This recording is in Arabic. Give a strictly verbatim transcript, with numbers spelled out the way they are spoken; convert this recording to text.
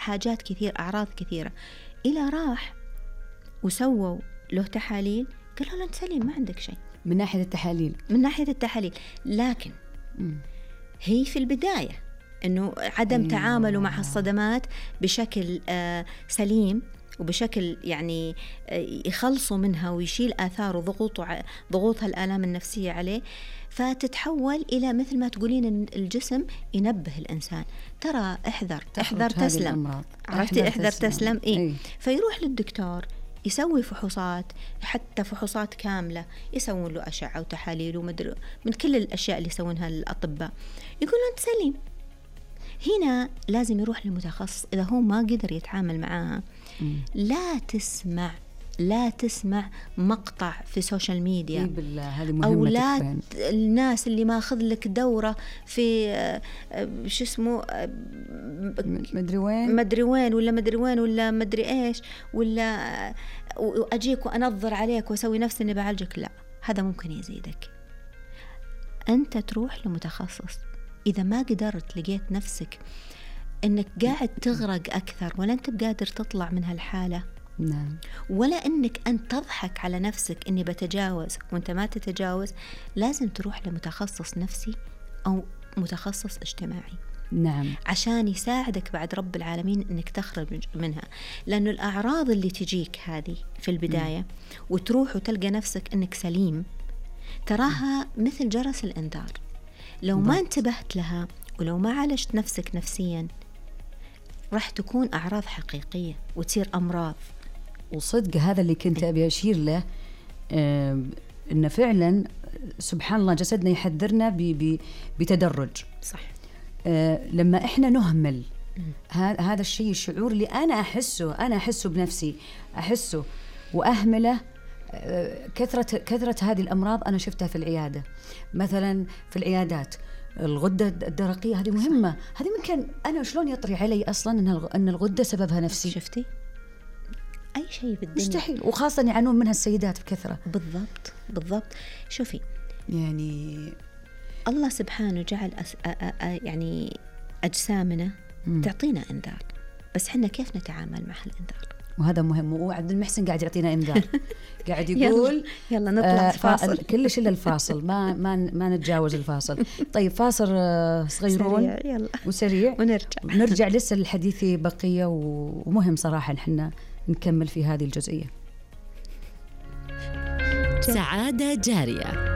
حاجات كثير، أعراض كثيرة، إلى راح وسووا له تحاليل قالوا له أنت سليم، ما عندك شيء من ناحية التحاليل. من ناحية التحاليل لكن م. هي في البداية إنه عدم أيوة. تعامله مع الصدمات بشكل آه سليم وبشكل يعني آه يخلصوا منها ويشيل آثار وضغوطه ضغوطها الآلام النفسية عليه، فتتحول إلى مثل ما تقولين إن الجسم ينبه الإنسان ترى احذر احذر تسلم، عرفتي احذر تسلم, تسلم. إيه؟ إيه؟ فيروح للدكتور يسوي فحوصات، حتى فحوصات كاملة، يسوون له أشعة وتحاليل ومدري من كل الأشياء اللي يسوونها الأطباء، يقولون أنت سليم. هنا لازم يروح للمتخصص إذا هو ما قدر يتعامل معاها. لا تسمع لا تسمع مقطع في السوشيال ميديا إيه بالله، هذه مهمة. أو لا الناس اللي ما أخذ لك دورة في شو اسمه مدري وين مدري وين ولا مدري وين ولا مدري إيش، ولا وأجيك وأنظر عليك وأسوي نفسي إني بعالجك. لا، هذا ممكن يزيدك. أنت تروح لمتخصص. إذا ما قدرت لقيت نفسك إنك قاعد تغرق أكثر ولا أنت بقادر تطلع من هالحالة، نعم، ولا إنك أنت تضحك على نفسك إني بتجاوز وأنت ما تتجاوز، لازم تروح لمتخصص نفسي أو متخصص اجتماعي. نعم، عشان يساعدك بعد رب العالمين إنك تخرج منها. لأنه الأعراض اللي تجيك هذه في البداية م. وتروح وتلقى نفسك إنك سليم، تراها م. مثل جرس الإنذار. لو ما انتبهت لها ولو ما عالجت نفسك نفسيا راح تكون أعراض حقيقية وتصير أمراض. وصدق هذا اللي كنت أبي أشير له، آه إن فعلا سبحان الله جسدنا يحذرنا بتدرج. صح. آه لما إحنا نهمل هذا الشيء، الشعور اللي أنا أحسه أنا أحسه بنفسي أحسه وأهمله، آه كثرة كثرة هذه الأمراض أنا شفتها في العيادة. مثلا في العيادات الغدة الدرقية هذه مهمة، هذه ممكن أنا شلون يطري علي أصلا أن الغدة سببها نفسي؟ شفتي؟ أي شيء بالدنيا مستحيل، وخاصة يعانون منها السيدات بكثرة. بالضبط بالضبط. شوفي، يعني الله سبحانه جعل أس... أ... أ... أ... يعني أجسامنا م. تعطينا إنذار، بس حنا كيف نتعامل مع هالإنذار؟ وهذا مهم. وعبد المحسن قاعد يعطينا إنذار قاعد يقول يلا, يلا نطلع آه فاصل. كلش إلا الفاصل، ما ما ما نتجاوز الفاصل. طيب فاصل آه صغيرون يلا. وسريع ونرجع نرجع لسه الحديث بقية، ومهم صراحة نحن نكمل في هذه الجزئية. سعادة جارية.